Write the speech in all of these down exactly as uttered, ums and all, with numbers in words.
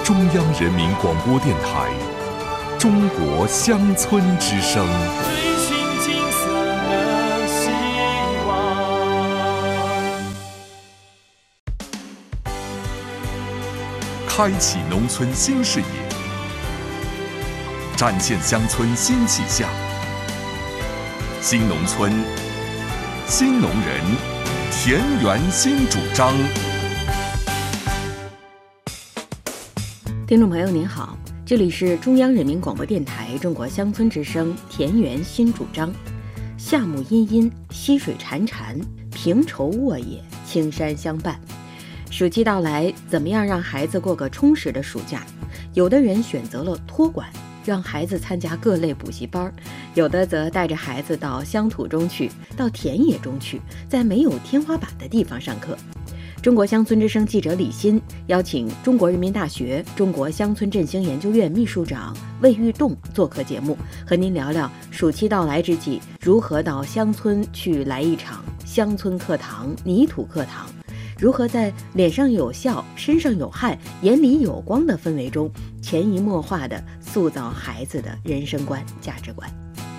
中央人民广播电台中国乡村之声。 追寻金色的希望， 开启农村新视野，展现乡村新气象。新农村，新农人，田园新主张。 听众朋友您好，这里是中央人民广播电台中国乡村之声田园新主张。夏木阴阴，溪水潺潺，平畴沃野，青山相伴。暑期到来，怎么样让孩子过个充实的暑假？有的人选择了托管，让孩子参加各类补习班，有的则带着孩子到乡土中去，到田野中去，在没有天花板的地方上课。中国乡村之声记者李欣邀请中国人民大学中国乡村振兴研究院秘书长魏玉栋做客节目，和您聊聊暑期到来之际，如何到乡村去来一场乡村课堂、泥土课堂，如何在脸上有笑、身上有汗、眼里有光的氛围中，潜移默化地塑造孩子的人生观、价值观。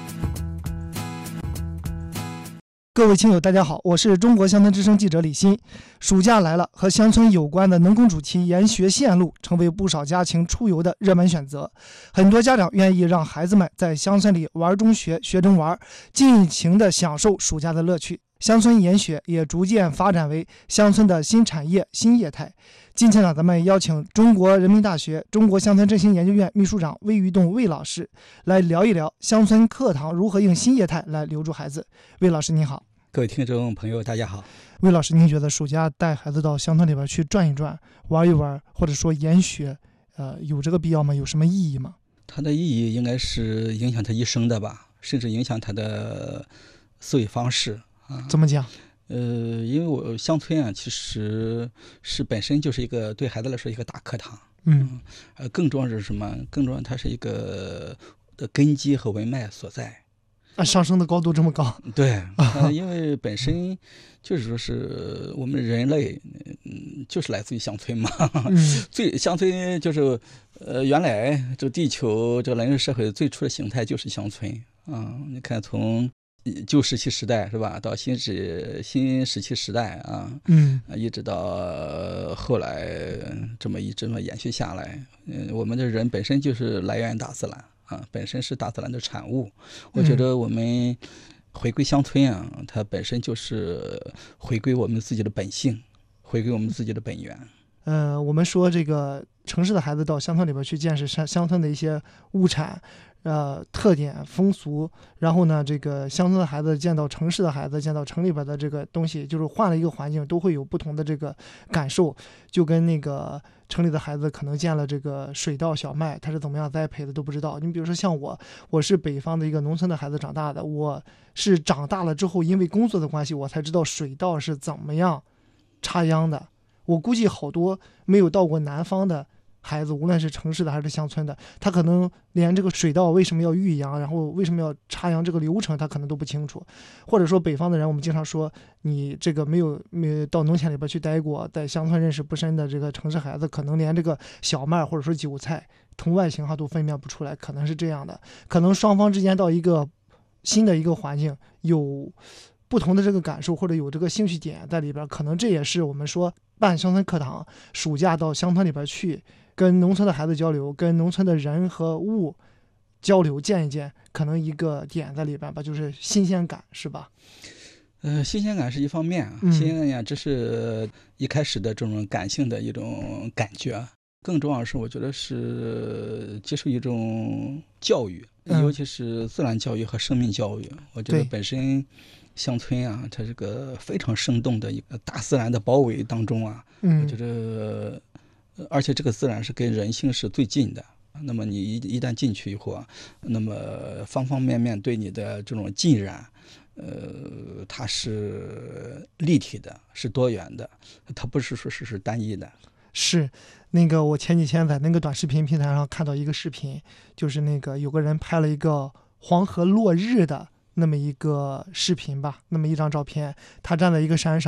各位亲友大家好，我是中国乡村之声记者李欣。暑假来了，和乡村有关的农耕主题研学线路成为不少家庭出游的热门选择。很多家长愿意让孩子们在乡村里玩中学，学中玩，尽情地享受暑假的乐趣。乡村研学也逐渐发展为乡村的新产业、新业态。今天呢，咱们邀请中国人民大学中国乡村振兴研究院秘书长魏玉栋魏老师来聊一聊乡村课堂如何用新业态来留住孩子。魏老师您好。 各位听众朋友大家好。 魏老师，您觉得暑假带孩子到乡村里边去转一转、玩一玩，或者说研学，呃，有这个必要吗？有什么意义吗？ 它的意义应该是影响他一生的吧，甚至影响他的思维方式啊。 怎么讲？ 呃，因为我乡村啊，其实是本身就是一个对孩子来说一个大课堂。 嗯， 呃，更重要是什么？更重要，它是一个的根基和文脉所在。 啊，上升的高度这么高？ 对，呃、因为本身就是说是我们人类，嗯，就是来自于乡村嘛。 嗯、 最乡村就是，呃，原来这地球这人类社会最初的形态就是乡村啊。你看，从旧石器时代是吧，到新石新石器时代啊， 嗯， 一直到后来这么一这么延续下来，嗯，我们的人本身就是来源于大自然。啊，本身是大自然的产物。我觉得我们回归乡村啊，嗯、它本身就是回归我们自己的本性，回归我们自己的本源。 呃，我们说这个城市的孩子到乡村里边去见识乡乡村的一些物产、呃特点、风俗，然后呢，这个乡村的孩子见到城市的孩子，见到城里边的这个东西，就是换了一个环境，都会有不同的这个感受，就跟那个。城里的孩子可能见了这个水稻、小麦，他是怎么样栽培的都不知道。你比如说像我，我是北方的一个农村的孩子长大的，我是长大了之后，因为工作的关系，我才知道水稻是怎么样插秧的。我估计好多没有到过南方的孩子，无论是城市的还是乡村的，他可能连这个水稻为什么要育秧，然后为什么要插秧这个流程他可能都不清楚。或者说北方的人，我们经常说你这个没有没有到农田里边去待过，在乡村认识不深的这个城市孩子，可能连这个小麦或者说韭菜从外形上都分辨不出来，可能是这样的。可能双方之间到一个新的一个环境有不同的这个感受，或者有这个兴趣点在里边，可能这也是我们说办乡村课堂，暑假到乡村里边去跟农村的孩子交流，跟农村的人和物交流，见一见，可能一个点在里边吧，就是新鲜感，是吧？ 呃，新鲜感是一方面啊， 嗯、 新鲜感只是一开始的这种感性的一种感觉，更重要的是，我觉得是接受一种教育， 嗯、 尤其是自然教育和生命教育。我觉得本身乡村啊，它是个非常生动的一个大自然的包围当中啊， 嗯、 我觉得。而且这个自然是跟人性是最近的，那么你一一旦进去以后啊，那么方方面面对你的这种浸染，呃，它是立体的，是多元的，它不是说是是单一的。 是那个我前几天在那个短视频平台上看到一个视频，就是那个有个人拍了一个黄河落日的那么一个视频吧，那么一张照片，他站在一个山上。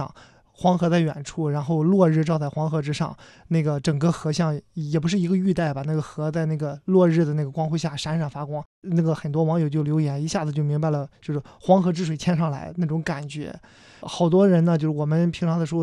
黄河在远处，然后落日照在黄河之上，那个整个河像也不是一个玉带吧，那个河在那个落日的那个光辉下闪闪发光。那个很多网友就留言，一下子就明白了，就是黄河之水牵上来那种感觉。好多人呢，就是我们平常的时候